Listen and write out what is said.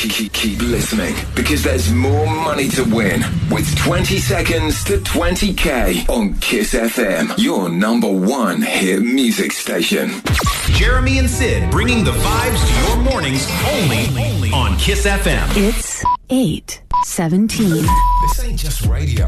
Keep listening, because there's more money to win with 20 seconds to 20k on Kiss FM, your number one hit music station. Jeremy and Sid bringing the vibes to your mornings only on Kiss FM. It's 8:17. This ain't just radio.